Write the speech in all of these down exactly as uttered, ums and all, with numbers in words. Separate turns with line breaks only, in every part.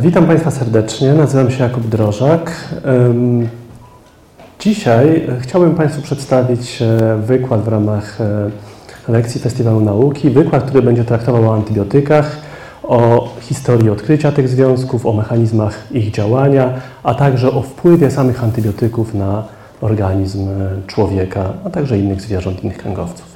Witam Państwa serdecznie, nazywam się Jakub Drożak. Dzisiaj chciałbym Państwu przedstawić wykład w ramach lekcji Festiwalu Nauki. Wykład, który będzie traktował o antybiotykach, o historii odkrycia tych związków, o mechanizmach ich działania, a także o wpływie samych antybiotyków na organizm człowieka, a także innych zwierząt, innych kręgowców.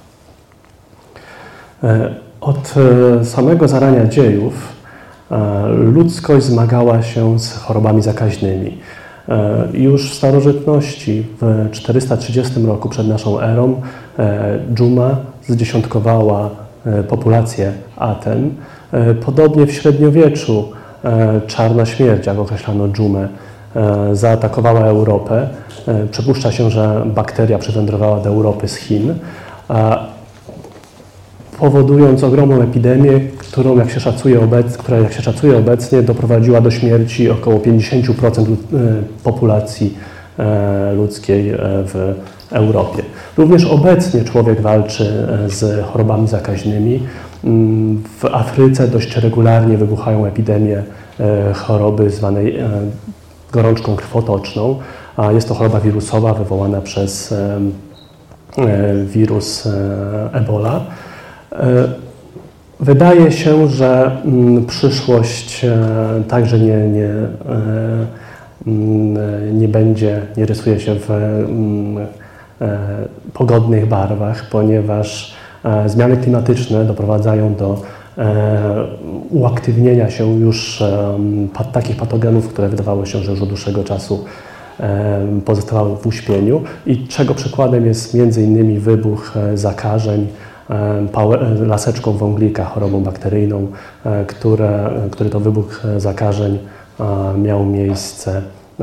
Od samego zarania dziejów ludzkość zmagała się z chorobami zakaźnymi. Już w starożytności, w czterysta trzydziestym roku przed naszą erą, dżuma zdziesiątkowała populację Aten. Podobnie w średniowieczu czarna śmierć, jak określano dżumę, zaatakowała Europę. Przypuszcza się, że bakteria przywędrowała do Europy z Chin, powodując ogromną epidemię, którą, jak się szacuje obec, która, jak się szacuje obecnie, doprowadziła do śmierci około pięćdziesiąt procent populacji ludzkiej w Europie. Również obecnie człowiek walczy z chorobami zakaźnymi. W Afryce dość regularnie wybuchają epidemie choroby zwanej gorączką krwotoczną. Jest to choroba wirusowa wywołana przez wirus Ebola. Wydaje się, że przyszłość także nie, nie, nie będzie, nie rysuje się w pogodnych barwach, ponieważ zmiany klimatyczne doprowadzają do uaktywnienia się już takich patogenów, które wydawało się, że już od dłuższego czasu pozostawały w uśpieniu i czego przykładem jest między innymi wybuch zakażeń laseczką wąglika, chorobą bakteryjną, które, który to wybuch zakażeń miał miejsce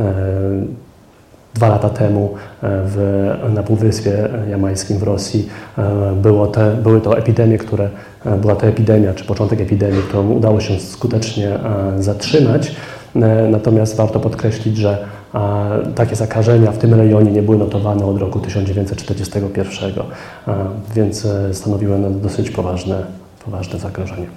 dwa lata temu w, na Półwyspie Jamańskim w Rosji. Było te, były to epidemie, które, była to epidemia, czy początek epidemii, którą udało się skutecznie zatrzymać. Natomiast warto podkreślić, że takie zakażenia w tym rejonie nie były notowane od roku tysiąc dziewięćset czterdziestego pierwszego, więc stanowiły one dosyć poważne, poważne zagrożenie.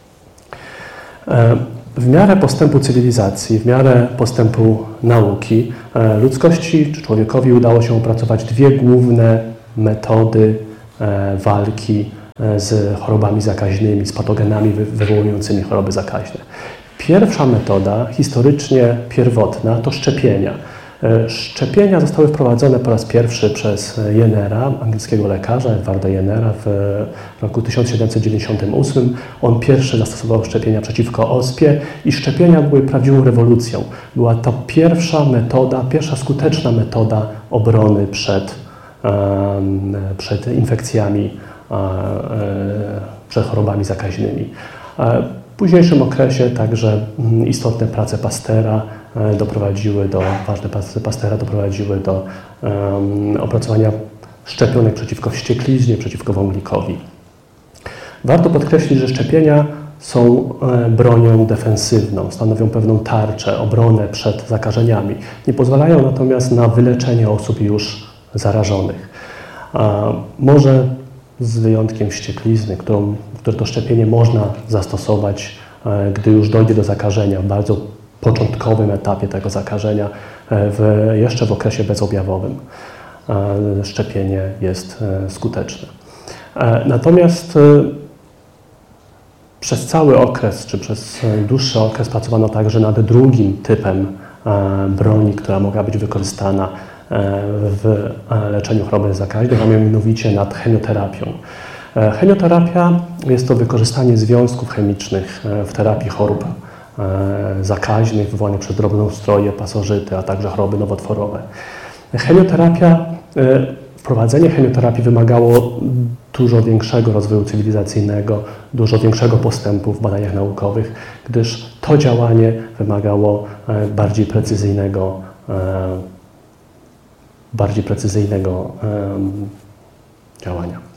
W miarę postępu cywilizacji, w miarę postępu nauki, ludzkości czy człowiekowi udało się opracować dwie główne metody walki z chorobami zakaźnymi, z patogenami wywołującymi choroby zakaźne. Pierwsza metoda, historycznie pierwotna, to szczepienia. Szczepienia zostały wprowadzone po raz pierwszy przez Jennera, angielskiego lekarza, Edwarda Jennera, w roku tysiąc siedemset dziewięćdziesiątym ósmym. On pierwszy zastosował szczepienia przeciwko ospie i szczepienia były prawdziwą rewolucją. Była to pierwsza metoda, pierwsza skuteczna metoda obrony przed, przed infekcjami, przed chorobami zakaźnymi. W późniejszym okresie także istotne prace Pastera doprowadziły do, ważne prace Pastera doprowadziły do um, opracowania szczepionek przeciwko wściekliźnie, przeciwko wąglikowi. Warto podkreślić, że szczepienia są bronią defensywną, stanowią pewną tarczę, obronę przed zakażeniami. Nie pozwalają natomiast na wyleczenie osób już zarażonych. A może z wyjątkiem wścieklizny, którą, które to szczepienie można zastosować, gdy już dojdzie do zakażenia, w bardzo początkowym etapie tego zakażenia, w, jeszcze w okresie bezobjawowym. Szczepienie jest skuteczne. Natomiast przez cały okres, czy przez dłuższy okres pracowano także nad drugim typem broni, która mogła być wykorzystana w leczeniu choroby zakaźnej, a mianowicie nad chemioterapią. Chemioterapia jest to wykorzystanie związków chemicznych w terapii chorób zakaźnych wywołanych przez drobnoustroje, pasożyty, a także choroby nowotworowe. Chemioterapia, wprowadzenie chemioterapii wymagało dużo większego rozwoju cywilizacyjnego, dużo większego postępu w badaniach naukowych, gdyż to działanie wymagało bardziej precyzyjnego, bardziej precyzyjnego działania.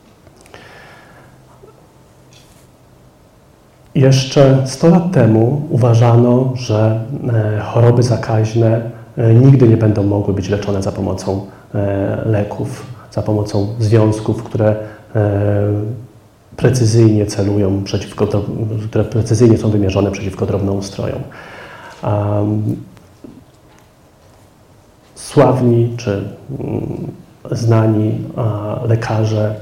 Jeszcze sto lat temu uważano, że choroby zakaźne nigdy nie będą mogły być leczone za pomocą leków, za pomocą związków, które precyzyjnie celują przeciwko, które precyzyjnie są wymierzone przeciwko drobnoustrojom. Sławni czy znani lekarze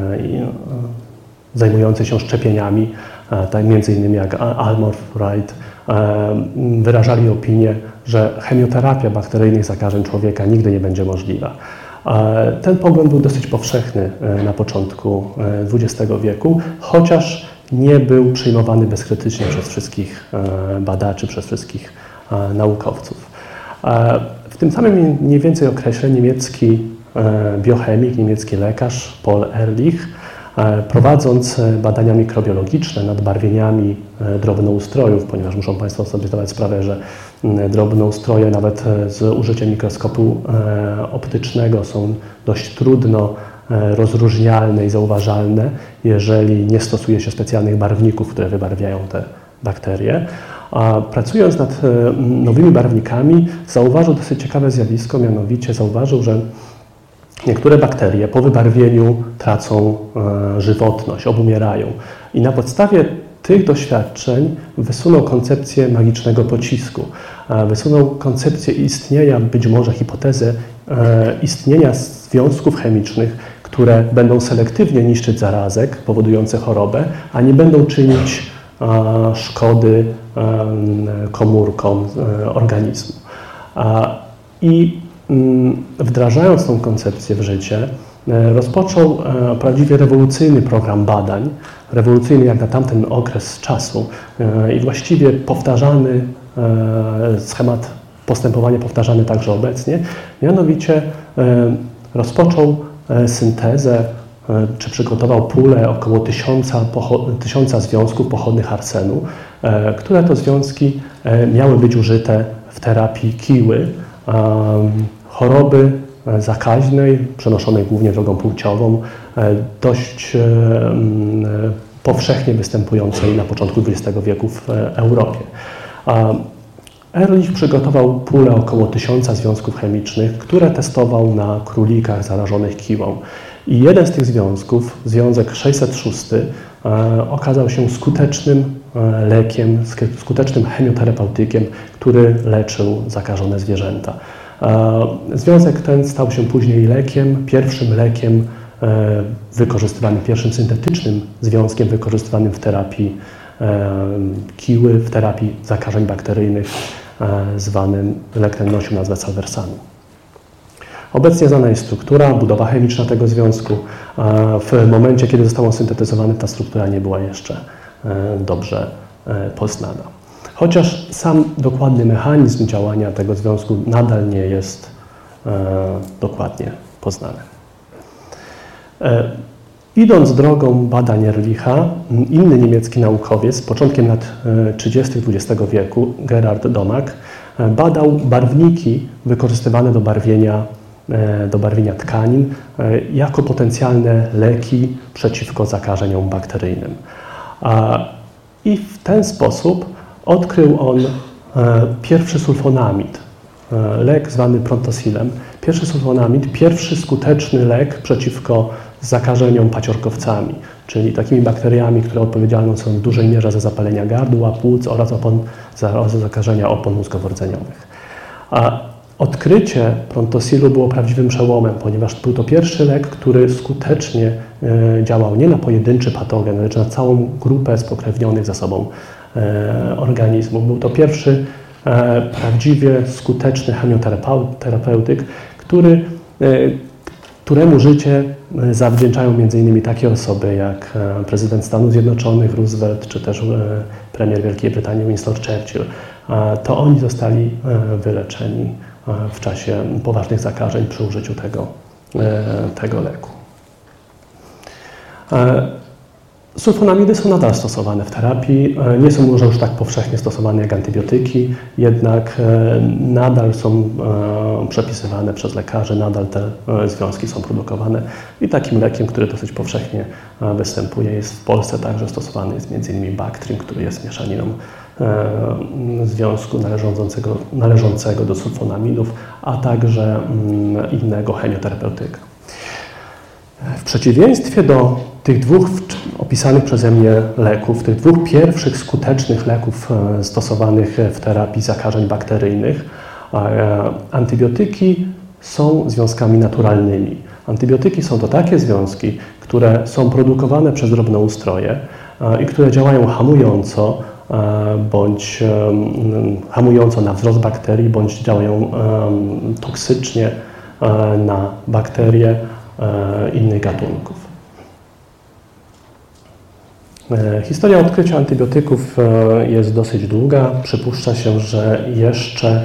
zajmujący się szczepieniami, tak między innymi jak Almor Wright, wyrażali opinię, że chemioterapia bakteryjnych zakażeń człowieka nigdy nie będzie możliwa. Ten pogląd był dosyć powszechny na początku dwudziestego wieku, chociaż nie był przyjmowany bezkrytycznie przez wszystkich badaczy, przez wszystkich naukowców. W tym samym mniej więcej okresie niemiecki biochemik, niemiecki lekarz Paul Ehrlich, prowadząc badania mikrobiologiczne nad barwieniami drobnoustrojów, ponieważ muszą Państwo sobie zdawać sprawę, że drobnoustroje nawet z użyciem mikroskopu optycznego są dość trudno rozróżnialne i zauważalne, jeżeli nie stosuje się specjalnych barwników, które wybarwiają te bakterie. A pracując nad nowymi barwnikami, zauważył dosyć ciekawe zjawisko, mianowicie zauważył, że niektóre bakterie po wybarwieniu tracą e, żywotność, obumierają. I na podstawie tych doświadczeń wysunął koncepcję magicznego pocisku. E, wysunął koncepcję istnienia, być może hipotezę e, istnienia związków chemicznych, które będą selektywnie niszczyć zarazek powodujące chorobę, a nie będą czynić e, szkody e, komórkom e, organizmu. E, I wdrażając tą koncepcję w życie, rozpoczął prawdziwie rewolucyjny program badań, rewolucyjny jak na tamten okres czasu i właściwie powtarzany schemat postępowania, powtarzany także obecnie, mianowicie rozpoczął syntezę, czy przygotował pulę około tysiąca, tysiąca związków pochodnych arsenu, które to związki miały być użyte w terapii kiły, choroby zakaźnej, przenoszonej głównie drogą płciową, dość powszechnie występującej na początku dwudziestego wieku w Europie. Ehrlich przygotował pulę około tysiąca związków chemicznych, które testował na królikach zarażonych kiłą. I jeden z tych związków, związek sześćset sześć, okazał się skutecznym lekiem, skutecznym chemioterapeutykiem, który leczył zakażone zwierzęta. Związek ten stał się później lekiem, pierwszym lekiem wykorzystywanym, pierwszym syntetycznym związkiem wykorzystywanym w terapii kiły, w terapii zakażeń bakteryjnych, zwanym, lek ten nosił nazwę salversanu. Obecnie znana jest struktura, budowa chemiczna tego związku. W momencie, kiedy został on syntetyzowany, ta struktura nie była jeszcze dobrze poznana. Chociaż sam dokładny mechanizm działania tego związku nadal nie jest dokładnie poznany. Idąc drogą badań Ehrlicha, inny niemiecki naukowiec z początkiem lat trzydziestych dwudziestego wieku, Gerhard Domak, badał barwniki wykorzystywane do barwienia, do barwienia tkanin jako potencjalne leki przeciwko zakażeniom bakteryjnym. I w ten sposób odkrył on pierwszy sulfonamid, lek zwany prontosilem. Pierwszy sulfonamid, pierwszy skuteczny lek przeciwko zakażeniom paciorkowcami, czyli takimi bakteriami, które odpowiedzialne są w dużej mierze za zapalenia gardła, płuc oraz opon, za, za zakażenia opon mózgowo-rdzeniowych. A odkrycie prontosilu było prawdziwym przełomem, ponieważ był to pierwszy lek, który skutecznie e, działał nie na pojedynczy patogen, lecz na całą grupę spokrewnionych ze sobą e, organizmów. Był to pierwszy e, prawdziwie skuteczny chemioterapeutyk, który e, któremu życie zawdzięczają między innymi takie osoby jak prezydent Stanów Zjednoczonych Roosevelt, czy też premier Wielkiej Brytanii Winston Churchill. To oni zostali wyleczeni w czasie poważnych zakażeń przy użyciu tego, tego leku. Sulfonamidy są nadal stosowane w terapii, nie są może już tak powszechnie stosowane jak antybiotyki, jednak nadal są przepisywane przez lekarzy, nadal te związki są produkowane i takim lekiem, który dosyć powszechnie występuje, jest w Polsce także stosowany jest między innymi Bactrim, który jest mieszaniną związku należącego, należącego do sulfonamidów, a także innego chemioterapeutyka. W przeciwieństwie do tych dwóch opisanych przeze mnie leków, tych dwóch pierwszych skutecznych leków stosowanych w terapii zakażeń bakteryjnych, antybiotyki są związkami naturalnymi. Antybiotyki są to takie związki, które są produkowane przez drobnoustroje i które działają hamująco, bądź hamująco na wzrost bakterii, bądź działają toksycznie na bakterie innych gatunków. Historia odkrycia antybiotyków jest dosyć długa. Przypuszcza się, że jeszcze,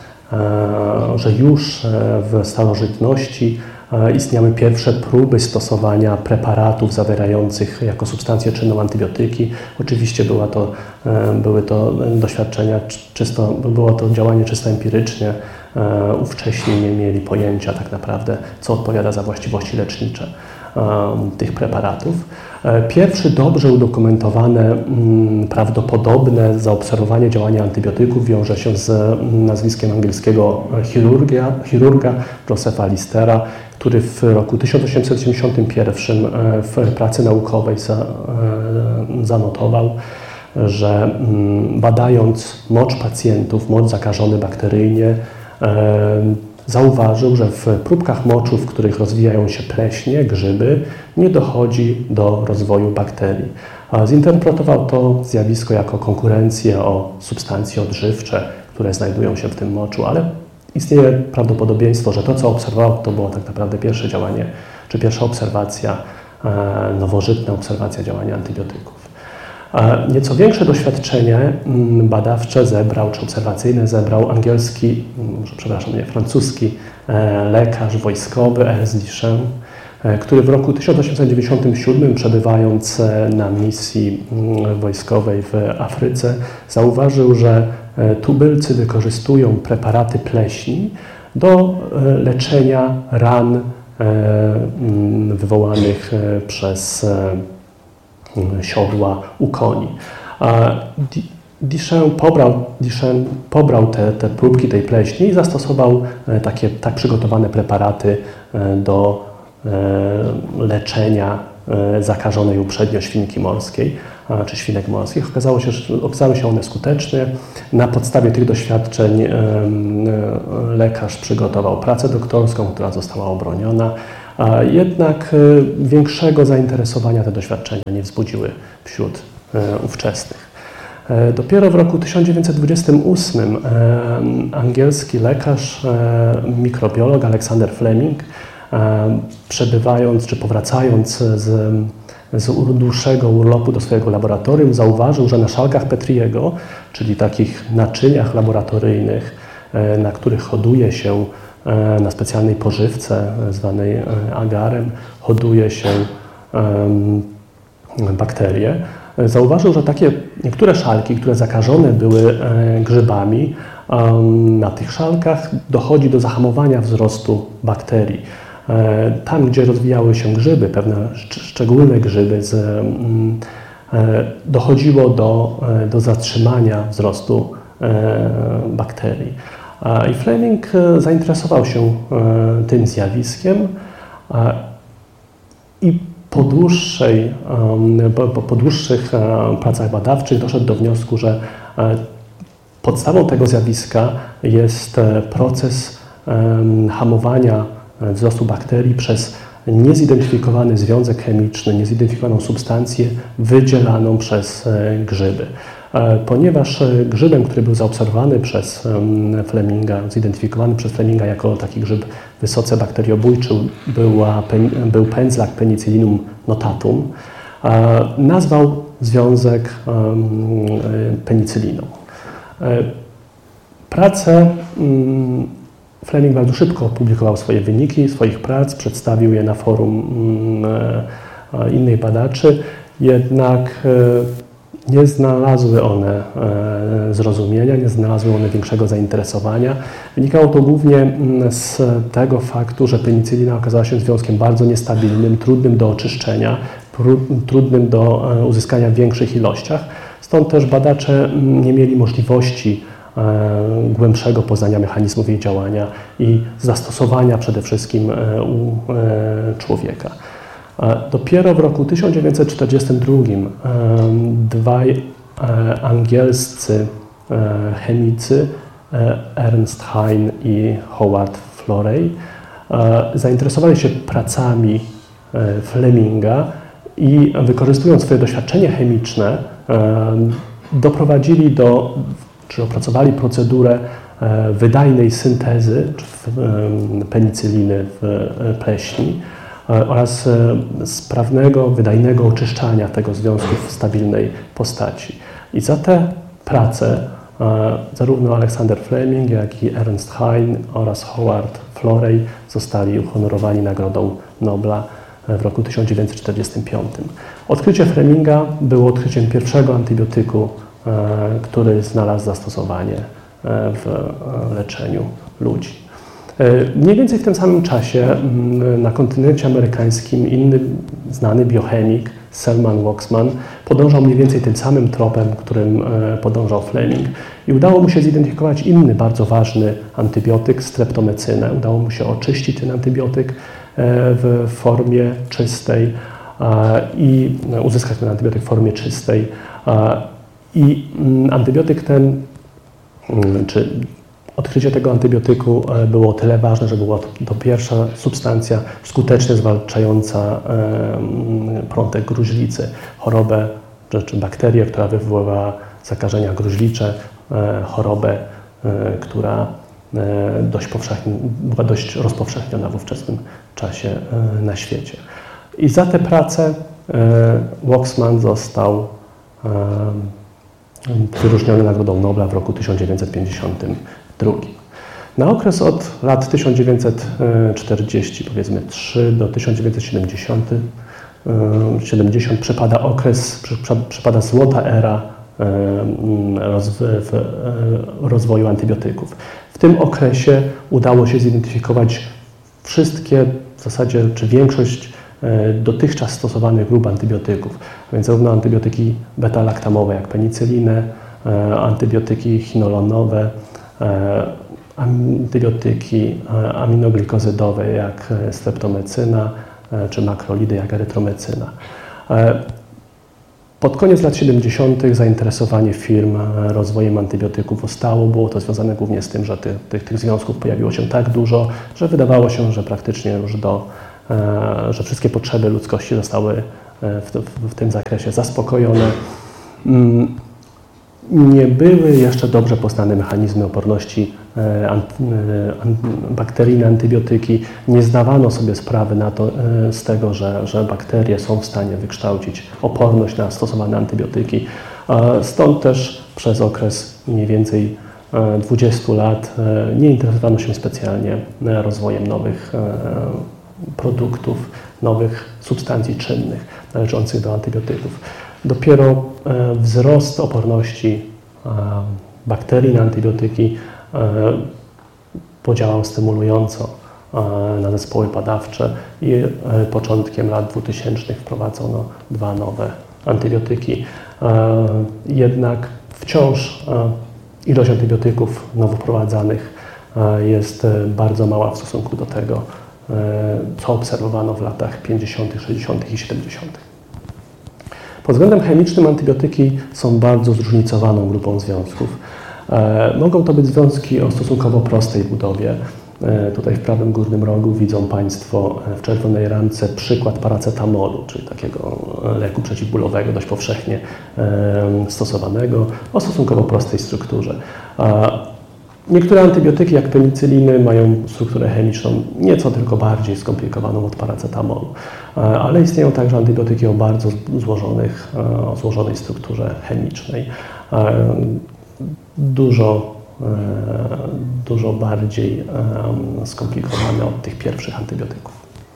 że już w starożytności istniały pierwsze próby stosowania preparatów zawierających jako substancję czynną antybiotyki. Oczywiście była to, były to doświadczenia czysto, było to działanie czysto empirycznie. Ówcześni nie mieli pojęcia tak naprawdę, co odpowiada za właściwości lecznicze tych preparatów. Pierwszy dobrze udokumentowane, prawdopodobne zaobserwowanie działania antybiotyków wiąże się z nazwiskiem angielskiego chirurga, chirurga Josepha Listera, który w roku tysiąc osiemset siedemdziesiątym pierwszym w pracy naukowej zanotował, że badając mocz pacjentów, mocz zakażony bakteryjnie, zauważył, że w próbkach moczu, w których rozwijają się pleśnie, grzyby, nie dochodzi do rozwoju bakterii. Zinterpretował to zjawisko jako konkurencję o substancje odżywcze, które znajdują się w tym moczu, ale istnieje prawdopodobieństwo, że to, co obserwował, to było tak naprawdę pierwsze działanie, czy pierwsza obserwacja, nowożytna obserwacja działania antybiotyków. Nieco większe doświadczenie badawcze zebrał, czy obserwacyjne zebrał angielski, przepraszam, nie, francuski lekarz wojskowy Ernest Duchesne, który w roku tysiąc osiemset dziewięćdziesiątym siódmym, przebywając na misji wojskowej w Afryce, zauważył, że tubylcy wykorzystują preparaty pleśni do leczenia ran wywołanych przez siodła u koni. Duchesne pobrał, Duchesne pobrał te, te próbki tej pleśni i zastosował takie tak przygotowane preparaty do leczenia zakażonej uprzednio świnki morskiej czy świnek morskich. Okazało się, że okazały się one skuteczne. Na podstawie tych doświadczeń lekarz przygotował pracę doktorską, która została obroniona. Jednak większego zainteresowania te doświadczenia nie wzbudziły wśród ówczesnych. Dopiero w roku tysiąc dziewięćset dwudziestym ósmym angielski lekarz, mikrobiolog Alexander Fleming, przebywając czy powracając z, z dłuższego urlopu do swojego laboratorium, zauważył, że na szalkach Petriego, czyli takich naczyniach laboratoryjnych, na których hoduje się na specjalnej pożywce zwanej agarem, hoduje się bakterie. Zauważył, że takie niektóre szalki, które zakażone były grzybami, na tych szalkach dochodzi do zahamowania wzrostu bakterii. Tam, gdzie rozwijały się grzyby, pewne szczególne grzyby, z, dochodziło do, do zatrzymania wzrostu bakterii. I Fleming zainteresował się tym zjawiskiem i po, dłuższej, po, po dłuższych pracach badawczych doszedł do wniosku, że podstawą tego zjawiska jest proces hamowania wzrostu bakterii przez niezidentyfikowany związek chemiczny, niezidentyfikowaną substancję wydzielaną przez grzyby. Ponieważ grzybem, który był zaobserwowany przez Fleminga, zidentyfikowany przez Fleminga jako taki grzyb wysoce bakteriobójczy, była, był pędzlak Penicillinum notatum, nazwał związek penicyliną. Pracę Fleming bardzo szybko opublikował swoje wyniki swoich prac, przedstawił je na forum innych badaczy, jednak nie znalazły one zrozumienia, nie znalazły one większego zainteresowania. Wynikało to głównie z tego faktu, że penicylina okazała się związkiem bardzo niestabilnym, trudnym do oczyszczenia, trudnym do uzyskania w większych ilościach. Stąd też badacze nie mieli możliwości głębszego poznania mechanizmów jej działania i zastosowania przede wszystkim u człowieka. Dopiero w roku tysiąc dziewięćset czterdziestym drugim dwaj angielscy chemicy, Ernst Hein i Howard Florey, zainteresowali się pracami Fleminga i wykorzystując swoje doświadczenie chemiczne, doprowadzili do, czy opracowali procedurę wydajnej syntezy penicyliny w pleśni oraz sprawnego, wydajnego oczyszczania tego związku w stabilnej postaci. I za te prace zarówno Alexander Fleming, jak i Ernst Hein oraz Howard Florey zostali uhonorowani Nagrodą Nobla w roku tysiąc dziewięćset czterdziestym piątym. Odkrycie Fleminga było odkryciem pierwszego antybiotyku, który znalazł zastosowanie w leczeniu ludzi. Mniej więcej w tym samym czasie na kontynencie amerykańskim inny znany biochemik, Selman Waksman, podążał mniej więcej tym samym tropem, którym podążał Fleming i udało mu się zidentyfikować inny bardzo ważny antybiotyk, streptomycynę. Udało mu się oczyścić ten antybiotyk w formie czystej i uzyskać ten antybiotyk w formie czystej. I antybiotyk ten, czy odkrycie tego antybiotyku było o tyle ważne, że była to pierwsza substancja skutecznie zwalczająca prątek gruźlicy, chorobę czy bakterię, która wywoływała zakażenia gruźlicze, chorobę, która dość powszechnie, była dość rozpowszechniona w ówczesnym czasie na świecie. I za tę pracę Waksman został wyróżniony Nagrodą Nobla w roku tysiąc dziewięćset pięćdziesiątym drugim. Na okres od lat tysiąc dziewięćset czterdziestego, powiedzmy trzy do tysiąc dziewięćset siedemdziesiątego przypada okres, przypada złota era rozwoju antybiotyków. W tym okresie udało się zidentyfikować wszystkie, w zasadzie, czy większość dotychczas stosowanych grup antybiotyków, a więc zarówno antybiotyki beta-laktamowe jak penicylinę, antybiotyki chinolonowe, antybiotyki aminoglikozydowe jak streptomycyna, czy makrolidy jak erytromycyna. Pod koniec lat siedemdziesiątych zainteresowanie firm rozwojem antybiotyków ustało. Było to związane głównie z tym, że tych, tych, tych związków pojawiło się tak dużo, że wydawało się, że praktycznie już do, że wszystkie potrzeby ludzkości zostały w, w, w tym zakresie zaspokojone. Nie były jeszcze dobrze poznane mechanizmy oporności bakterii na antybiotyki. Nie zdawano sobie sprawy na to, z tego, że, że bakterie są w stanie wykształcić oporność na stosowane antybiotyki. Stąd też przez okres mniej więcej dwudziestu lat nie interesowano się specjalnie rozwojem nowych produktów, nowych substancji czynnych należących do antybiotyków. Dopiero wzrost oporności bakterii na antybiotyki podziałał stymulująco na zespoły badawcze i początkiem lat dwutysięcznych wprowadzono dwa nowe antybiotyki. Jednak wciąż ilość antybiotyków nowo wprowadzanych jest bardzo mała w stosunku do tego, co obserwowano w latach pięćdziesiątych, sześćdziesiątych i siedemdziesiątych. Pod względem chemicznym antybiotyki są bardzo zróżnicowaną grupą związków. Mogą to być związki o stosunkowo prostej budowie. Tutaj w prawym górnym rogu widzą Państwo w czerwonej ramce przykład paracetamolu, czyli takiego leku przeciwbólowego, dość powszechnie stosowanego, o stosunkowo prostej strukturze. Niektóre antybiotyki, jak penicyliny, mają strukturę chemiczną nieco tylko bardziej skomplikowaną od paracetamolu, ale istnieją także antybiotyki o bardzo złożonych, o złożonej strukturze chemicznej. Dużo, dużo bardziej skomplikowane od tych pierwszych antybiotyków.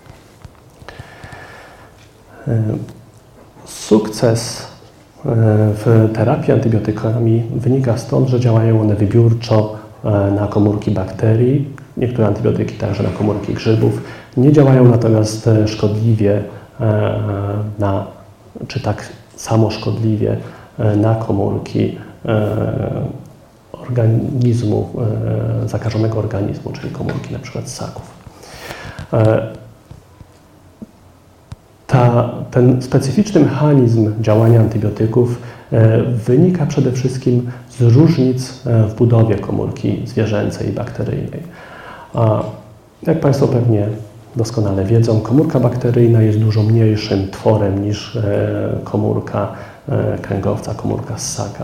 Sukces w terapii antybiotykami wynika stąd, że działają one wybiórczo na komórki bakterii, niektóre antybiotyki także na komórki grzybów. Nie działają natomiast szkodliwie na, czy tak samo szkodliwie na komórki organizmu, zakażonego organizmu, czyli komórki na przykład ssaków. Ta Ten specyficzny mechanizm działania antybiotyków wynika przede wszystkim z różnic w budowie komórki zwierzęcej i bakteryjnej. Jak Państwo pewnie doskonale wiedzą, komórka bakteryjna jest dużo mniejszym tworem niż komórka kręgowca, komórka ssaka.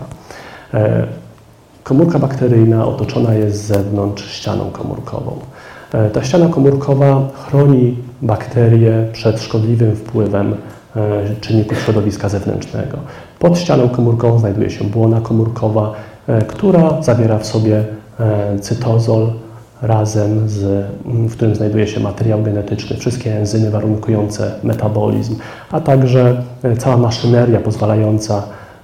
Komórka bakteryjna otoczona jest z zewnątrz ścianą komórkową. Ta ściana komórkowa chroni bakterie przed szkodliwym wpływem czynników środowiska zewnętrznego. Pod ścianą komórkową znajduje się błona komórkowa, która zawiera w sobie cytozol razem z, w którym znajduje się materiał genetyczny, wszystkie enzymy warunkujące metabolizm, a także cała maszyneria pozwalająca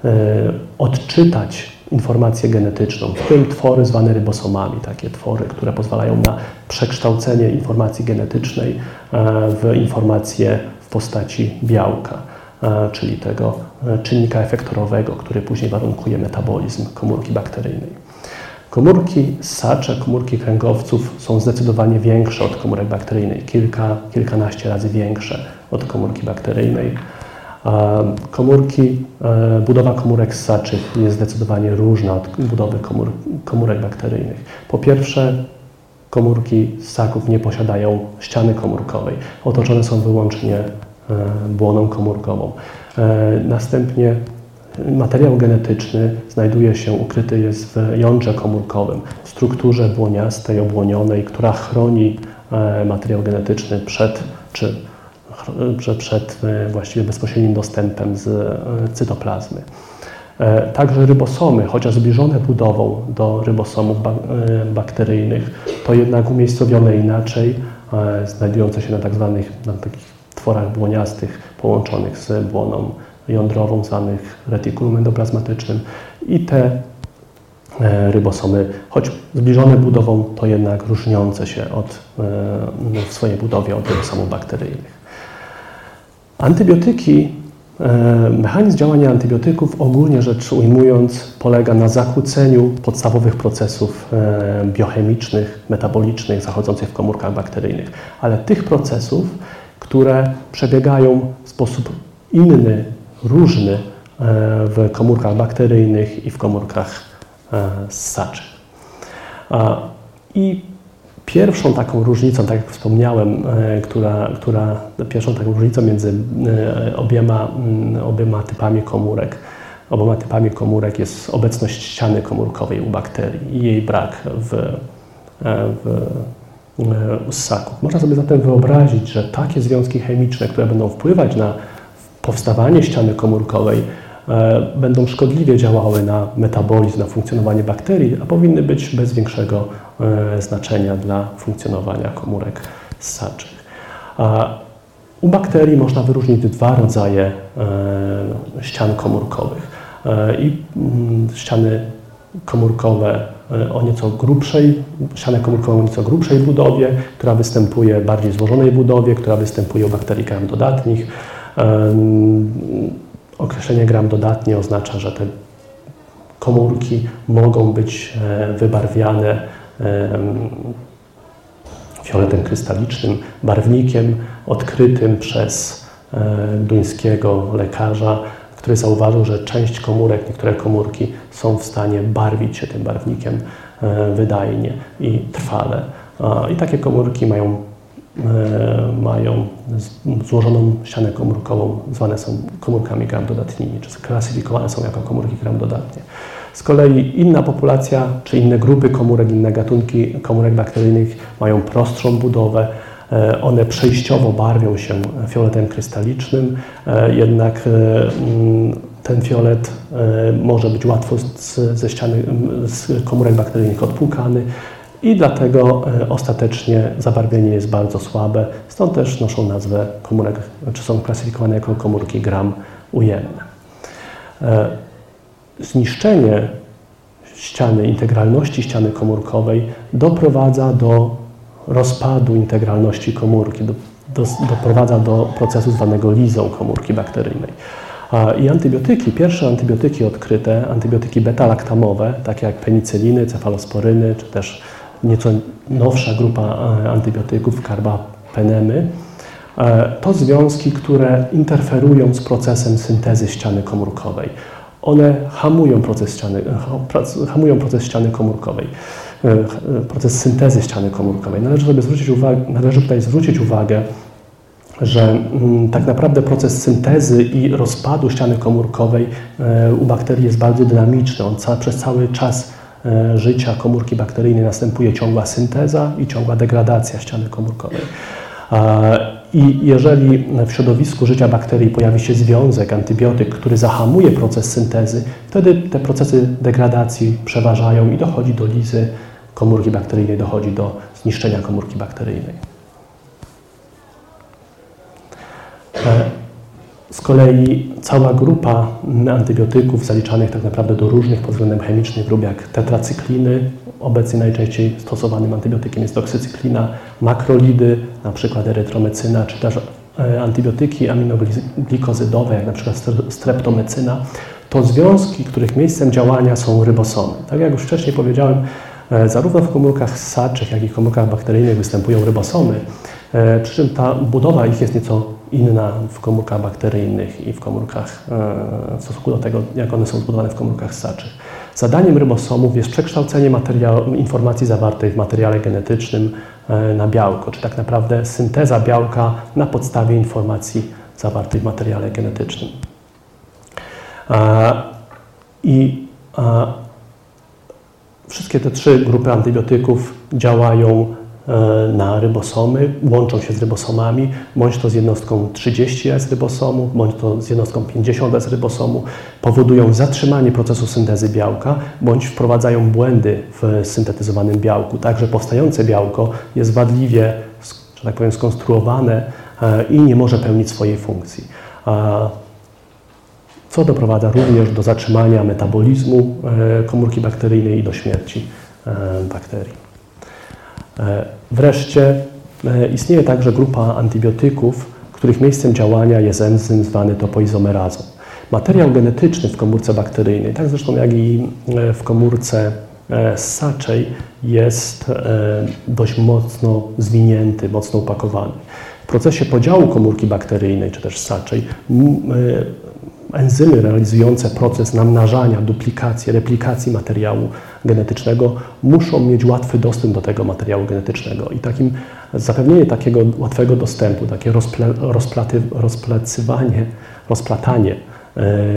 odczytać informację genetyczną, w tym twory zwane rybosomami, takie twory, które pozwalają na przekształcenie informacji genetycznej w informację w postaci białka, czyli tego czynnika efektorowego, który później warunkuje metabolizm komórki bakteryjnej. Komórki ssacze, komórki kręgowców są zdecydowanie większe od komórek bakteryjnej, kilka, kilkanaście razy większe od komórki bakteryjnej. Komórki, budowa komórek ssaczych jest zdecydowanie różna od budowy komór, komórek bakteryjnych. Po pierwsze, komórki ssaków nie posiadają ściany komórkowej, otoczone są wyłącznie błoną komórkową. Następnie materiał genetyczny znajduje się, ukryty jest w jądrze komórkowym, w strukturze błoniastej, obłonionej, która chroni materiał genetyczny przed, czy że przed właściwie bezpośrednim dostępem z cytoplazmy. Także rybosomy, chociaż zbliżone budową do rybosomów bakteryjnych, to jednak umiejscowione inaczej, znajdujące się na tak zwanych na takich tworach błoniastych połączonych z błoną jądrową, zwanych retikulum endoplazmatycznym, i te rybosomy, choć zbliżone budową, to jednak różniące się od, w swojej budowie od rybosomów bakteryjnych. Antybiotyki, mechanizm działania antybiotyków, ogólnie rzecz ujmując, polega na zakłóceniu podstawowych procesów biochemicznych, metabolicznych zachodzących w komórkach bakteryjnych, ale tych procesów, które przebiegają w sposób inny, różny w komórkach bakteryjnych i w komórkach ssaczych. I pierwszą taką różnicą, tak jak wspomniałem, która, która pierwszą taką różnicą między obiema, obiema typami komórek, oboma typami komórek jest obecność ściany komórkowej u bakterii i jej brak w, w, u ssaków. Można sobie zatem wyobrazić, że takie związki chemiczne, które będą wpływać na powstawanie ściany komórkowej, będą szkodliwie działały na metabolizm, na funkcjonowanie bakterii, a powinny być bez większego znaczenia dla funkcjonowania komórek ssaczych. U bakterii można wyróżnić dwa rodzaje ścian komórkowych. I ściany komórkowe o nieco grubszej, ścianę komórkową o nieco grubszej budowie, która występuje w bardziej złożonej budowie, która występuje u bakterii gram dodatnich. Określenie gram dodatnie oznacza, że te komórki mogą być wybarwiane fioletem krystalicznym, barwnikiem odkrytym przez duńskiego lekarza, który zauważył, że część komórek, niektóre komórki są w stanie barwić się tym barwnikiem wydajnie i trwale. I takie komórki mają mają złożoną ścianę komórkową, zwane są komórkami gram dodatnimi, czy klasyfikowane są jako komórki gram dodatnie. Z kolei inna populacja, czy inne grupy komórek, inne gatunki komórek bakteryjnych mają prostszą budowę. One przejściowo barwią się fioletem krystalicznym, jednak ten fiolet może być łatwo z, ze ściany, z komórek bakteryjnych odpłukany, i dlatego ostatecznie zabarwienie jest bardzo słabe, stąd też noszą nazwę komórek, czy są klasyfikowane jako komórki gram ujemne. Zniszczenie ściany, integralności ściany komórkowej doprowadza do rozpadu integralności komórki, do, do, doprowadza do procesu zwanego lizą komórki bakteryjnej. I antybiotyki, pierwsze antybiotyki odkryte, antybiotyki beta-laktamowe, takie jak penicyliny, cefalosporyny, czy też nieco nowsza grupa antybiotyków, karbapenemy, To związki, które interferują z procesem syntezy ściany komórkowej. One hamują proces ściany, hamują proces ściany komórkowej, proces syntezy ściany komórkowej. Należy sobie zwrócić uwagę, należy tutaj zwrócić uwagę, że mm, tak naprawdę proces syntezy i rozpadu ściany komórkowej e, u bakterii jest bardzo dynamiczny. On ca, przez cały czas e, życia komórki bakteryjnej następuje ciągła synteza i ciągła degradacja ściany komórkowej. E, I jeżeli w środowisku życia bakterii pojawi się związek, antybiotyk, który zahamuje proces syntezy, wtedy te procesy degradacji przeważają i dochodzi do lizy komórki bakteryjnej, dochodzi do zniszczenia komórki bakteryjnej. Z kolei cała grupa antybiotyków zaliczanych tak naprawdę do różnych pod względem chemicznym grup jak tetracykliny, obecnie najczęściej stosowanym antybiotykiem jest doksycyklina, makrolidy, na przykład erytromecyna, czy też antybiotyki aminoglykozydowe, jak na przykład streptomycyna, to związki, których miejscem działania są rybosomy. Tak jak już wcześniej powiedziałem, zarówno w komórkach ssaczych, jak i w komórkach bakteryjnych występują rybosomy, przy czym ta budowa ich jest nieco inna w komórkach bakteryjnych i w komórkach, w stosunku do tego, jak one są zbudowane w komórkach ssaczych. Zadaniem rybosomów jest przekształcenie materiału, informacji zawartej w materiale genetycznym na białko, czy tak naprawdę synteza białka na podstawie informacji zawartej w materiale genetycznym. I wszystkie te trzy grupy antybiotyków działają na rybosomy, łączą się z rybosomami, bądź to z jednostką trzydzieści S rybosomu, bądź to z jednostką pięćdziesiąt S rybosomu, powodują zatrzymanie procesu syntezy białka, bądź wprowadzają błędy w syntetyzowanym białku. Także powstające białko jest wadliwie, że tak powiem, skonstruowane i nie może pełnić swojej funkcji. Co doprowadza również do zatrzymania metabolizmu komórki bakteryjnej i do śmierci bakterii. Wreszcie istnieje także grupa antybiotyków, których miejscem działania jest enzym zwany topoizomerazą. Materiał genetyczny w komórce bakteryjnej, tak zresztą jak i w komórce ssaczej, jest dość mocno zwinięty, mocno upakowany. W procesie podziału komórki bakteryjnej, czy też ssaczej, enzymy realizujące proces namnażania, duplikacji, replikacji materiału genetycznego muszą mieć łatwy dostęp do tego materiału genetycznego i takim, zapewnienie takiego łatwego dostępu, takie rozple, rozplaty, rozplacywanie, rozplatanie e, e,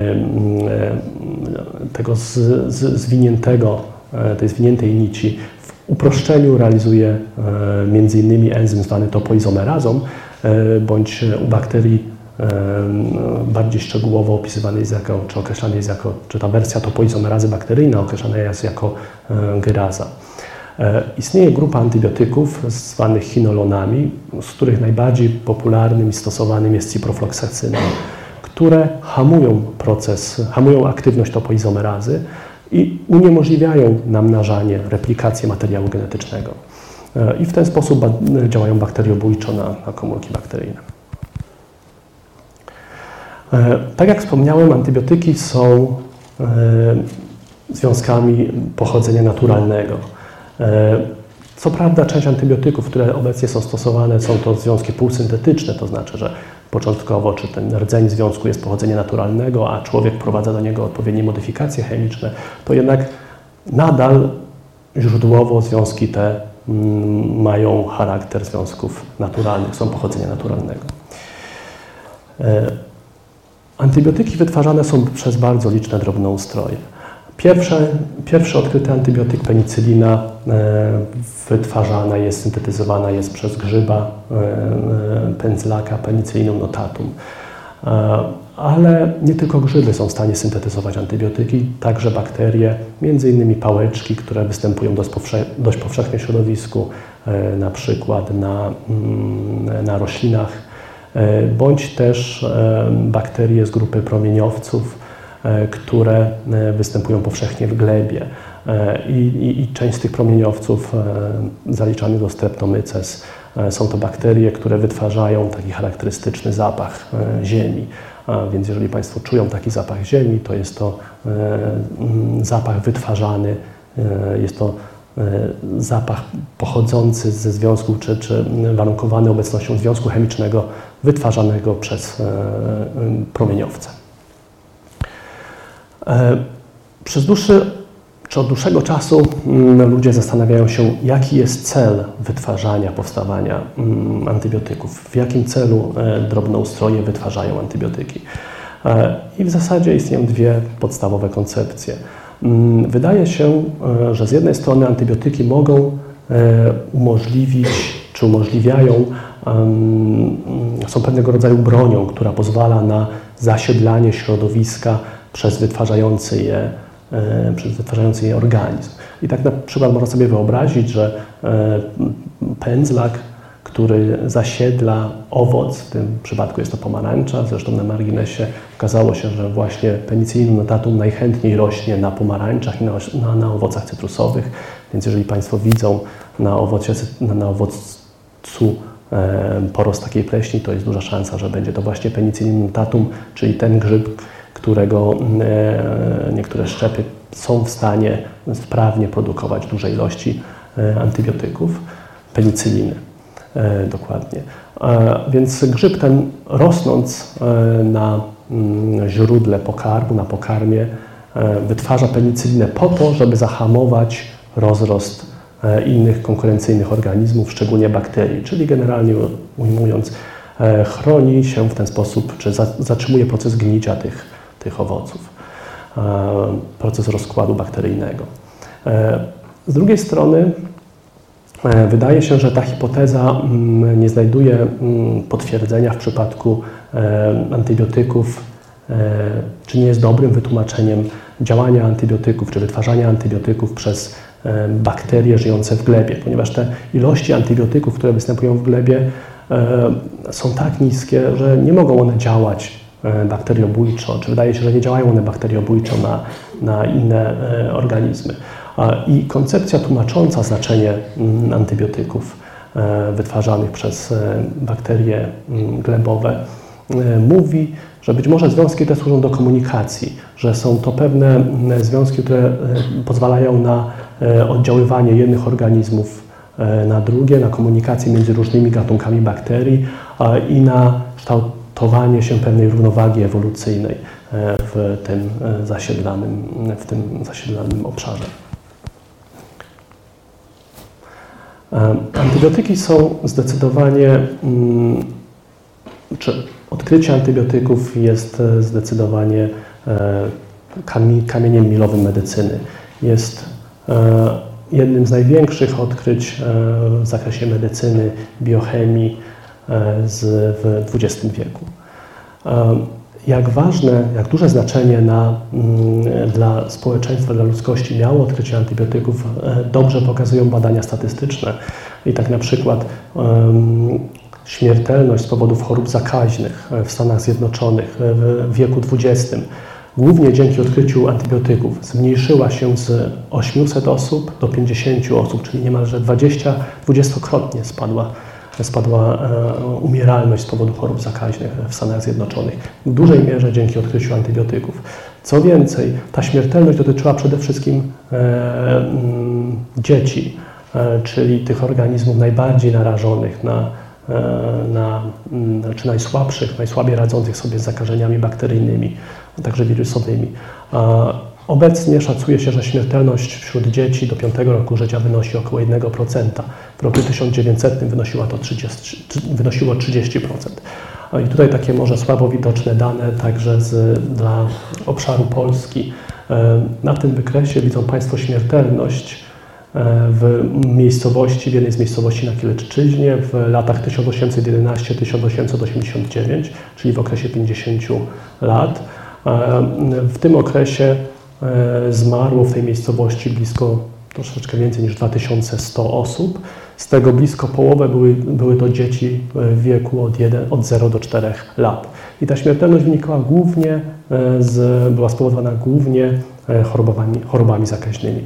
tego z, z, zwiniętego, e, tej zwiniętej nici w uproszczeniu realizuje e, między innymi enzym zwany topoizomerazą, e, bądź u bakterii bardziej szczegółowo opisywany jest jako, czy określany jest jako, czy ta wersja topoizomerazy bakteryjna określana jest jako gyraza. Istnieje grupa antybiotyków zwanych chinolonami, z których najbardziej popularnym i stosowanym jest ciprofloxacyna, które hamują proces, hamują aktywność topoizomerazy i uniemożliwiają namnażanie, replikację materiału genetycznego. I w ten sposób działają bakteriobójczo na, na komórki bakteryjne. Tak jak wspomniałem, antybiotyki są e, związkami pochodzenia naturalnego. E, co prawda część antybiotyków, które obecnie są stosowane, są to związki półsyntetyczne, to znaczy, że początkowo czy ten rdzeń związku jest pochodzenia naturalnego, a człowiek wprowadza do niego odpowiednie modyfikacje chemiczne, to jednak nadal źródłowo związki te mm, mają charakter związków naturalnych, są pochodzenia naturalnego. E, Antybiotyki wytwarzane są przez bardzo liczne drobnoustroje. Pierwsze, pierwszy odkryty antybiotyk penicylina e, wytwarzana jest, syntetyzowana jest przez grzyba e, Penzylaka penicillinum notatum. E, ale nie tylko grzyby są w stanie syntetyzować antybiotyki, także bakterie, między innymi pałeczki, które występują dość, powsze dość powszechnie w środowisku, e, na przykład na, mm, na roślinach, bądź też bakterie z grupy promieniowców, które występują powszechnie w glebie. I, i, i część z tych promieniowców zaliczanych do Streptomyces są to bakterie, które wytwarzają taki charakterystyczny zapach ziemi. Więc jeżeli Państwo czują taki zapach ziemi, to jest to zapach wytwarzany, jest to zapach pochodzący ze związku, czy, czy warunkowany obecnością związku chemicznego wytwarzanego przez promieniowce. Przez dłuższy, czy od dłuższego czasu ludzie zastanawiają się, jaki jest cel wytwarzania, powstawania antybiotyków, w jakim celu drobnoustroje wytwarzają antybiotyki. I w zasadzie istnieją dwie podstawowe koncepcje. Wydaje się, że z jednej strony antybiotyki mogą umożliwić, czy umożliwiają, są pewnego rodzaju bronią, która pozwala na zasiedlanie środowiska przez wytwarzający je, przez wytwarzający je organizm. I tak na przykład można sobie wyobrazić, że pędzlak, który zasiedla owoc, w tym przypadku jest to pomarańcza, zresztą na marginesie okazało się, że właśnie Penicillium notatum najchętniej rośnie na pomarańczach i na, na, na owocach cytrusowych, więc jeżeli Państwo widzą na, owocie, na, na owoccu e, porost takiej pleśni, to jest duża szansa, że będzie to właśnie Penicillium notatum, czyli ten grzyb, którego e, niektóre szczepy są w stanie sprawnie produkować duże ilości e, antybiotyków, penicyliny. E, dokładnie. E, więc grzyb ten, rosnąc e, na mm, źródle pokarmu, na pokarmie, e, wytwarza penicylinę po to, żeby zahamować rozrost e, innych konkurencyjnych organizmów, szczególnie bakterii, czyli generalnie ujmując, e, chroni się w ten sposób, czy za, zatrzymuje proces gnicia tych, tych owoców, e, proces rozkładu bakteryjnego. E, z drugiej strony wydaje się, że ta hipoteza nie znajduje potwierdzenia w przypadku antybiotyków, czy nie jest dobrym wytłumaczeniem działania antybiotyków, czy wytwarzania antybiotyków przez bakterie żyjące w glebie, ponieważ te ilości antybiotyków, które występują w glebie, są tak niskie, że nie mogą one działać bakteriobójczo, czy wydaje się, że nie działają one bakteriobójczo na, na inne organizmy. I koncepcja tłumacząca znaczenie antybiotyków wytwarzanych przez bakterie glebowe mówi, że być może związki te służą do komunikacji, że są to pewne związki, które pozwalają na oddziaływanie jednych organizmów na drugie, na komunikację między różnymi gatunkami bakterii i na kształtowanie się pewnej równowagi ewolucyjnej w tym zasiedlanym, w tym zasiedlanym obszarze. Antybiotyki są zdecydowanie, czy odkrycie antybiotyków jest zdecydowanie kamieniem milowym medycyny. Jest jednym z największych odkryć w zakresie medycyny, biochemii w dwudziestym wieku. Jak ważne, jak duże znaczenie na, dla społeczeństwa, dla ludzkości miało odkrycie antybiotyków, dobrze pokazują badania statystyczne. I tak na przykład um, śmiertelność z powodów chorób zakaźnych w Stanach Zjednoczonych w wieku dwudziestym, głównie dzięki odkryciu antybiotyków, zmniejszyła się z ośmiuset osób do pięćdziesięciu osób, czyli niemalże dwudziestokrotnie spadła spadła umieralność z powodu chorób zakaźnych w Stanach Zjednoczonych. W dużej mierze dzięki odkryciu antybiotyków. Co więcej, ta śmiertelność dotyczyła przede wszystkim e, m, dzieci, e, czyli tych organizmów najbardziej narażonych na, e, na m, czy najsłabszych, najsłabiej radzących sobie z zakażeniami bakteryjnymi, a także wirusowymi. A obecnie szacuje się, że śmiertelność wśród dzieci do piątego roku życia wynosi około jednego procenta. W roku tysiąc dziewięćsetnym wynosiła to trzydzieści, wynosiło trzydzieści procent. I tutaj takie może słabo widoczne dane także z, dla obszaru Polski. Na tym wykresie widzą Państwo śmiertelność w miejscowości, w jednej z miejscowości na Kielecczyźnie w latach tysiąc osiemset jedenaście do tysiąc osiemset osiemdziesiąt dziewięć, czyli w okresie pięćdziesięciu lat. W tym okresie zmarło w tej miejscowości blisko, troszeczkę więcej niż dwa tysiące sto osób. Z tego blisko połowę były, były to dzieci w wieku od, jeden, od zera do czterech lat. I ta śmiertelność wynikała głównie, z, była spowodowana głównie chorobami, chorobami zakaźnymi.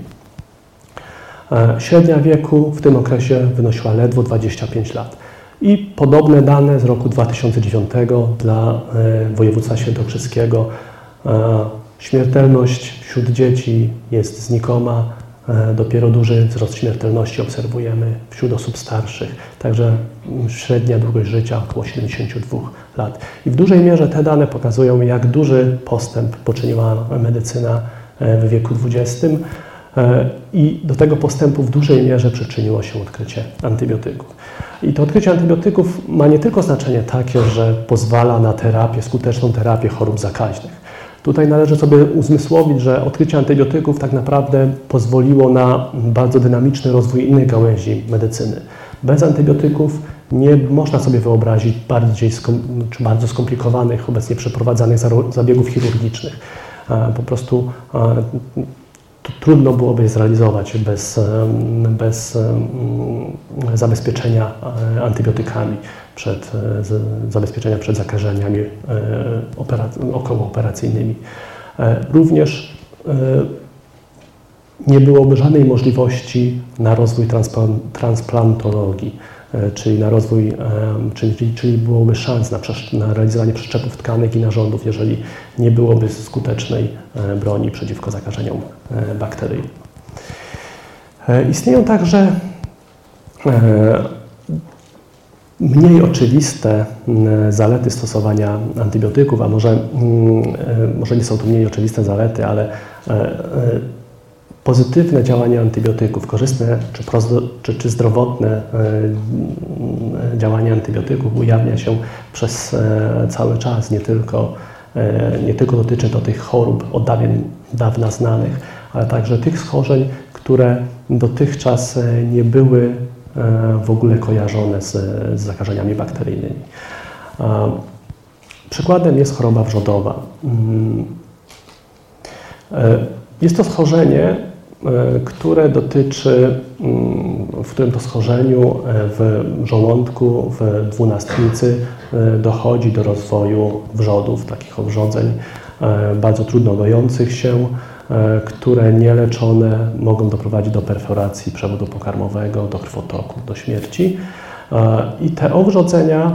Średnia wieku w tym okresie wynosiła ledwo dwadzieścia pięć lat. I podobne dane z roku dwa tysiące dziewiątego dla województwa świętokrzyskiego. Śmiertelność wśród dzieci jest znikoma, Dopiero duży wzrost śmiertelności obserwujemy wśród osób starszych, także średnia długość życia około siedemdziesiąt dwa lat. I w dużej mierze te dane pokazują, jak duży postęp poczyniła medycyna w wieku dwudziestym i do tego postępu w dużej mierze przyczyniło się odkrycie antybiotyków. I to odkrycie antybiotyków ma nie tylko znaczenie takie, że pozwala na terapię, skuteczną terapię chorób zakaźnych. Tutaj należy sobie uzmysłowić, że odkrycie antybiotyków tak naprawdę pozwoliło na bardzo dynamiczny rozwój innych gałęzi medycyny. Bez antybiotyków nie można sobie wyobrazić bardziej skom, czy bardzo skomplikowanych, obecnie przeprowadzanych zabiegów chirurgicznych. Po prostu to trudno byłoby je zrealizować bez, bez zabezpieczenia antybiotykami, przed, zabezpieczenia przed zakażeniami okołooperacyjnymi. Również nie byłoby żadnej możliwości na rozwój transplantologii, czyli na rozwój, czyli, czyli byłoby szans na, na realizowanie przeszczepów tkanek i narządów, jeżeli nie byłoby skutecznej broni przeciwko zakażeniom bakteryjnym. Istnieją także mniej oczywiste zalety stosowania antybiotyków, a może, może nie są to mniej oczywiste zalety, ale pozytywne działanie antybiotyków, korzystne czy, czy, czy zdrowotne działanie antybiotyków ujawnia się przez cały czas, nie tylko, nie tylko dotyczy to tych chorób od dawien, dawna znanych, ale także tych schorzeń, które dotychczas nie były w ogóle kojarzone z, z zakażeniami bakteryjnymi. Przykładem jest choroba wrzodowa. Jest to schorzenie, które dotyczy, w którym to schorzeniu w żołądku, w dwunastnicy dochodzi do rozwoju wrzodów, takich owrzodzeń bardzo trudno gojących się, które nieleczone mogą doprowadzić do perforacji przewodu pokarmowego, do krwotoku, do śmierci. I te owrzodzenia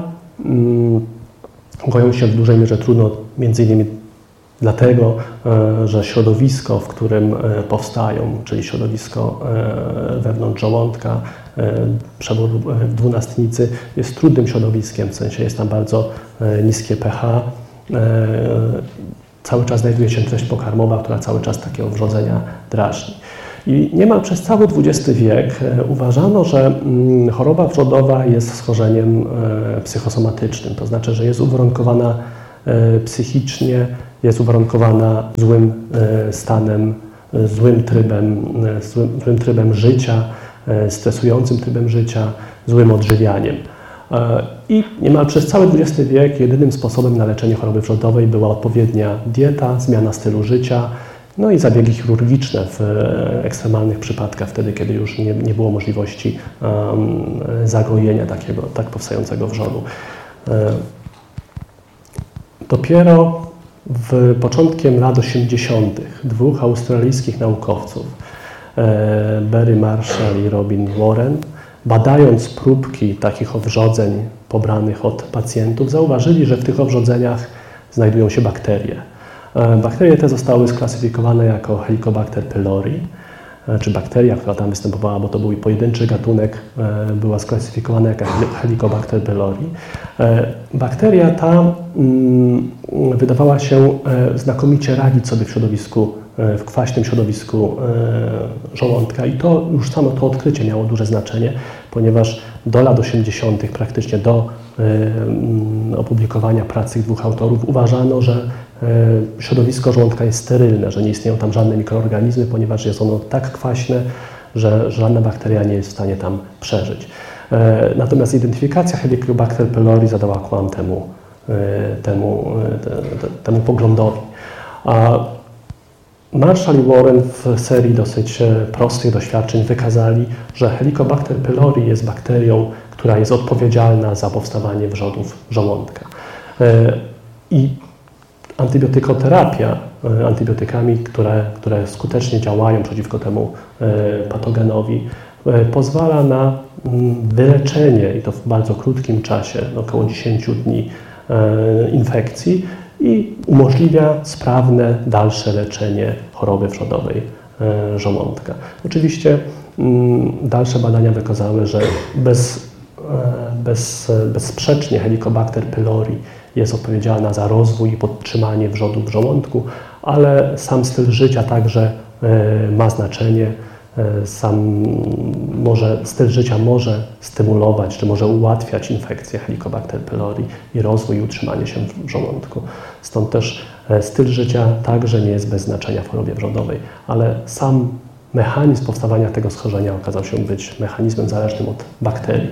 goją się w dużej mierze trudno, między innymi dlatego, że środowisko, w którym powstają, czyli środowisko wewnątrz żołądka, przewodu w dwunastnicy, jest trudnym środowiskiem, w sensie jest tam bardzo niskie pH. Cały czas znajduje się treść pokarmowa, która cały czas takie owrzodzenia drażni. I niemal przez cały dwudziesty wiek uważano, że choroba wrzodowa jest schorzeniem psychosomatycznym, to znaczy, że jest uwarunkowana psychicznie, jest uwarunkowana złym stanem, złym trybem, złym, złym trybem życia, stresującym trybem życia, złym odżywianiem. I niemal przez cały dwudziesty wiek jedynym sposobem na leczenie choroby wrzodowej była odpowiednia dieta, zmiana stylu życia, no i zabiegi chirurgiczne w ekstremalnych przypadkach, wtedy kiedy już nie, nie było możliwości um, zagojenia takiego, tak powstającego wrzodu. Dopiero w początkiem lat osiemdziesiątych dwóch australijskich naukowców, Barry Marshall i Robin Warren, badając próbki takich owrzodzeń pobranych od pacjentów, zauważyli, że w tych owrzodzeniach znajdują się bakterie. Bakterie te zostały sklasyfikowane jako Helicobacter pylori, czy bakteria, która tam występowała, bo to był pojedynczy gatunek, była sklasyfikowana jako Helicobacter pylori. Bakteria ta wydawała się znakomicie radzić sobie w środowisku, w kwaśnym środowisku żołądka i to już samo to odkrycie miało duże znaczenie, ponieważ do lat osiemdziesiątych, praktycznie do opublikowania prac tych dwóch autorów, uważano, że środowisko żołądka jest sterylne, że nie istnieją tam żadne mikroorganizmy, ponieważ jest ono tak kwaśne, że żadna bakteria nie jest w stanie tam przeżyć. Natomiast identyfikacja Helicobacter pylori zadała kłam temu, temu, temu poglądowi. A Marshall i Warren w serii dosyć prostych doświadczeń wykazali, że Helicobacter pylori jest bakterią, która jest odpowiedzialna za powstawanie wrzodów żołądka. I antybiotykoterapia antybiotykami, które, które skutecznie działają przeciwko temu patogenowi, pozwala na wyleczenie, i to w bardzo krótkim czasie, około dziesięciu dni, infekcji i umożliwia sprawne dalsze leczenie choroby wrzodowej żołądka. Oczywiście dalsze badania wykazały, że bez, bez, bezsprzecznie Helicobacter pylori jest odpowiedzialna za rozwój i podtrzymanie wrzodu w żołądku, ale sam styl życia także ma znaczenie. Sam może, styl życia może stymulować, czy może ułatwiać infekcję Helicobacter pylori i rozwój i utrzymanie się w żołądku. Stąd też styl życia także nie jest bez znaczenia w chorobie wrzodowej, ale sam mechanizm powstawania tego schorzenia okazał się być mechanizmem zależnym od bakterii.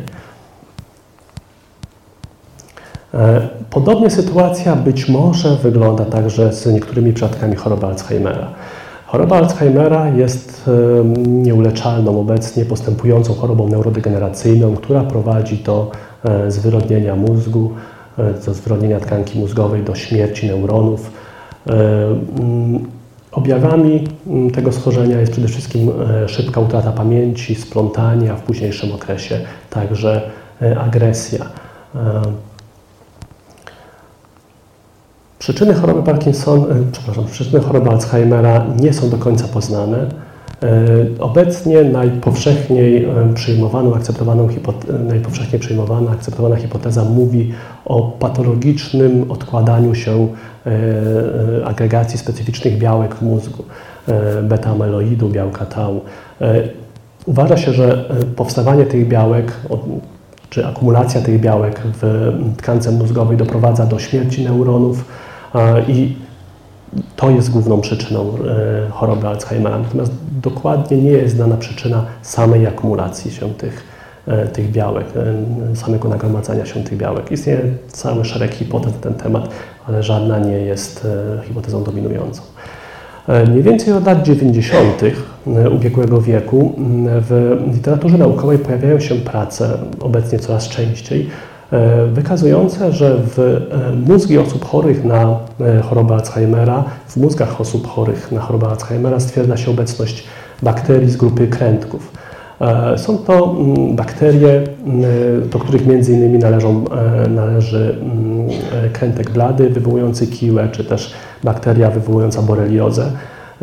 Podobnie sytuacja być może wygląda także z niektórymi przypadkami choroby Alzheimera. Choroba Alzheimera jest nieuleczalną, obecnie postępującą chorobą neurodegeneracyjną, która prowadzi do zwyrodnienia mózgu, do zwyrodnienia tkanki mózgowej, do śmierci neuronów. Objawami tego schorzenia jest przede wszystkim szybka utrata pamięci, splątanie, a w późniejszym okresie także agresja. Przyczyny choroby Parkinson, przepraszam, przyczyny choroby Alzheimera nie są do końca poznane. Obecnie najpowszechniej przyjmowaną, akceptowaną, najpowszechniej przyjmowana, akceptowana hipoteza mówi o patologicznym odkładaniu się agregacji specyficznych białek w mózgu, beta-amyloidu, białka tau. Uważa się, że powstawanie tych białek, czy akumulacja tych białek w tkance mózgowej doprowadza do śmierci neuronów i to jest główną przyczyną choroby Alzheimera. Natomiast dokładnie nie jest znana przyczyna samej akumulacji się tych, tych białek, samego nagromadzania się tych białek. Istnieje cały szereg hipotez na ten temat, ale żadna nie jest hipotezą dominującą. Mniej więcej od lat dziewięćdziesiątych ubiegłego wieku w literaturze naukowej pojawiają się prace, obecnie coraz częściej, wykazujące, że w mózgi osób chorych na chorobę Alzheimera, w mózgach osób chorych na chorobę Alzheimera stwierdza się obecność bakterii z grupy krętków. Są to bakterie, do których między innymi należą, należy krętek blady wywołujący kiłę, czy też bakteria wywołująca boreliozę.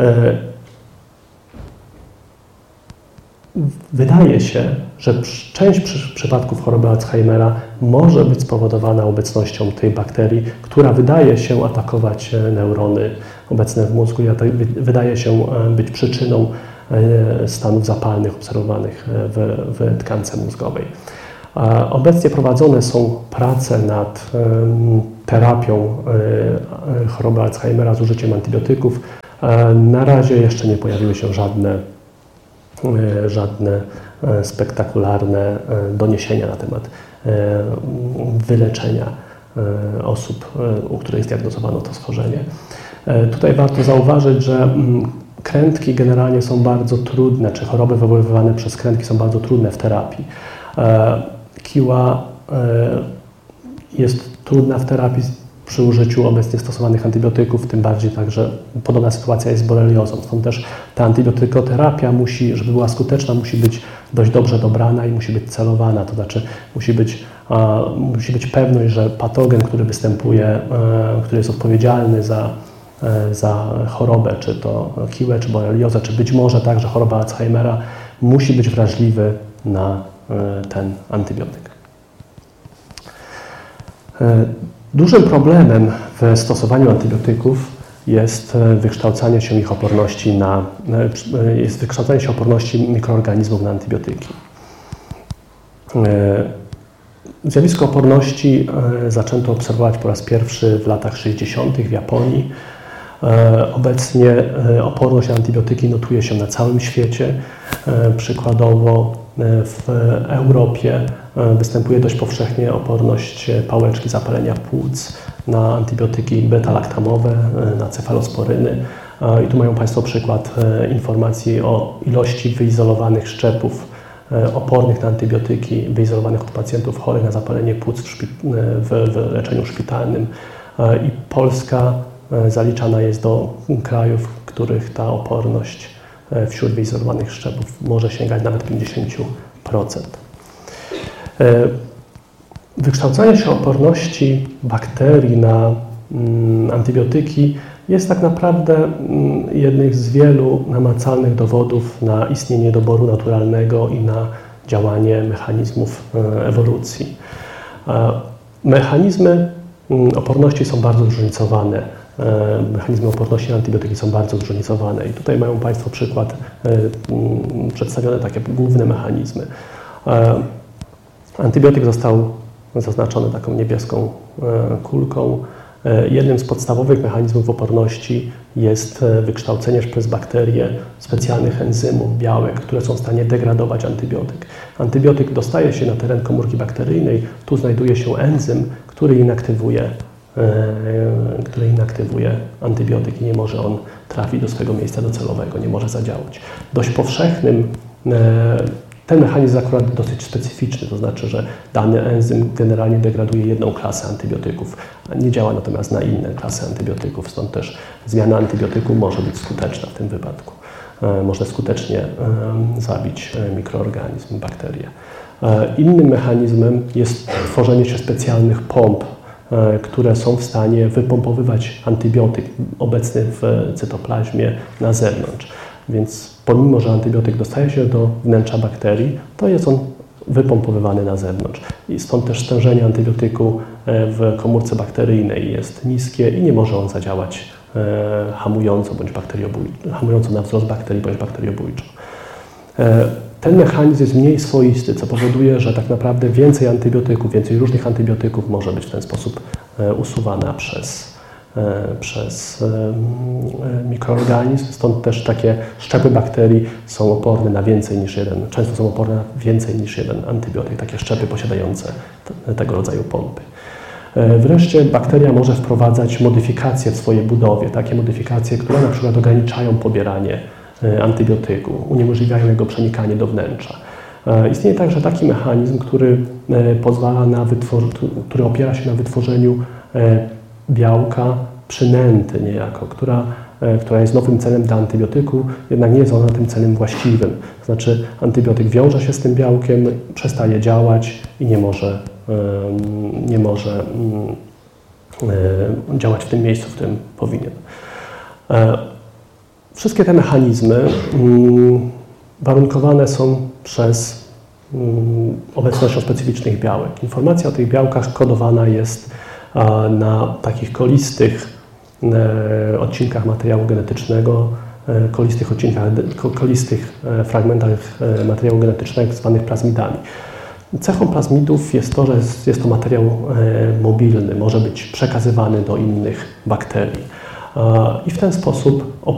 Wydaje się, że część przypadków choroby Alzheimera może być spowodowana obecnością tej bakterii, która wydaje się atakować neurony obecne w mózgu i wydaje się być przyczyną stanów zapalnych obserwowanych w, w tkance mózgowej. Obecnie prowadzone są prace nad terapią choroby Alzheimera z użyciem antybiotyków. Na razie jeszcze nie pojawiły się żadne, żadne spektakularne doniesienia na temat wyleczenia osób, u których zdiagnozowano to schorzenie. Tutaj warto zauważyć, że krętki generalnie są bardzo trudne, czy choroby wywoływane przez krętki są bardzo trudne w terapii. Kiła jest trudna w terapii przy użyciu obecnie stosowanych antybiotyków, tym bardziej także podobna sytuacja jest z boreliozą. Stąd też ta antybiotykoterapia musi, żeby była skuteczna, musi być dość dobrze dobrana i musi być celowana, to znaczy musi być, a, musi być pewność, że patogen, który występuje, a, który jest odpowiedzialny za, a, za chorobę, czy to kiłę, czy boreliozę, czy być może także chorobę Alzheimera, musi być wrażliwy na a, ten antybiotyk. Dużym problemem w stosowaniu antybiotyków jest wykształcanie się ich oporności na, jest wykształcanie się oporności mikroorganizmów na antybiotyki. Zjawisko oporności zaczęto obserwować po raz pierwszy w latach sześćdziesiątych w Japonii. Obecnie oporność na antybiotyki notuje się na całym świecie. Przykładowo w Europie występuje dość powszechnie oporność pałeczki zapalenia płuc na antybiotyki beta-laktamowe, na cefalosporyny. I tu mają Państwo przykład informacji o ilości wyizolowanych szczepów opornych na antybiotyki, wyizolowanych od pacjentów chorych na zapalenie płuc w, w, w leczeniu szpitalnym. I Polska zaliczana jest do krajów, w których ta oporność wśród wyizolowanych szczepów może sięgać nawet pięćdziesiąt procent. Wykształcanie się oporności bakterii na antybiotyki jest tak naprawdę jednym z wielu namacalnych dowodów na istnienie niedoboru naturalnego i na działanie mechanizmów ewolucji. Mechanizmy oporności są bardzo zróżnicowane. Mechanizmy oporności na antybiotyki są bardzo zróżnicowane i tutaj mają Państwo przykład przedstawione takie główne mechanizmy. Antybiotyk został zaznaczony taką niebieską kulką. Jednym z podstawowych mechanizmów oporności jest wykształcenie przez bakterie specjalnych enzymów, białek, które są w stanie degradować antybiotyk. Antybiotyk dostaje się na teren komórki bakteryjnej, tu znajduje się enzym, który inaktywuje, który inaktywuje antybiotyk i nie może on trafić do swojego miejsca docelowego, nie może zadziałać. Dość powszechnym Ten mechanizm jest akurat dosyć specyficzny, to znaczy, że dany enzym generalnie degraduje jedną klasę antybiotyków, a nie działa natomiast na inne klasy antybiotyków, stąd też zmiana antybiotyku może być skuteczna w tym wypadku. Można skutecznie zabić mikroorganizm, bakterię. Innym mechanizmem jest tworzenie się specjalnych pomp, które są w stanie wypompowywać antybiotyk obecny w cytoplazmie na zewnątrz. Więc pomimo, że antybiotyk dostaje się do wnętrza bakterii, to jest on wypompowywany na zewnątrz. I stąd też stężenie antybiotyku w komórce bakteryjnej jest niskie i nie może on zadziałać hamująco, bądź bakteriobójczo, hamująco na wzrost bakterii bądź bakteriobójczo. Ten mechanizm jest mniej swoisty, co powoduje, że tak naprawdę więcej antybiotyków, więcej różnych antybiotyków może być w ten sposób usuwana przez przez mikroorganizm, stąd też takie szczepy bakterii są oporne na więcej niż jeden, często są oporne na więcej niż jeden antybiotyk, takie szczepy posiadające tego rodzaju pompy. Wreszcie bakteria może wprowadzać modyfikacje w swojej budowie, takie modyfikacje, które na przykład ograniczają pobieranie antybiotyku, uniemożliwiają jego przenikanie do wnętrza. Istnieje także taki mechanizm, który pozwala na wytwor- który opiera się na wytworzeniu białka przynęty niejako, która, która jest nowym celem dla antybiotyku, jednak nie jest ona tym celem właściwym. To znaczy antybiotyk wiąże się z tym białkiem, przestaje działać i nie może, nie może działać w tym miejscu, w którym powinien. Wszystkie te mechanizmy warunkowane są przez obecnością specyficznych białek. Informacja o tych białkach kodowana jest na takich kolistych odcinkach materiału genetycznego, kolistych odcinkach, kolistych fragmentach materiału genetycznego zwanych plazmidami. Cechą plazmidów jest to, że jest to materiał mobilny, może być przekazywany do innych bakterii i w ten sposób